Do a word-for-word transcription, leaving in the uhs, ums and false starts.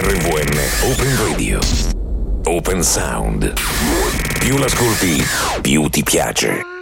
R V M Open Radio. Open Sound. Più l'ascolti, più ti piace.